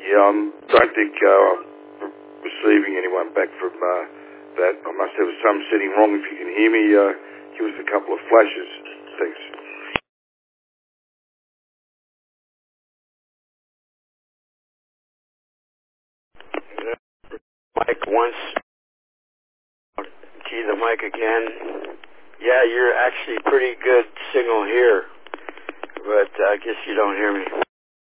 Yeah, I don't think I'm receiving anyone back from that. I must have some setting wrong. If you can hear me, give us a couple of flashes. Thanks. Mic once. Key the mic again. Yeah, you're actually pretty good signal here, but I guess you don't hear me.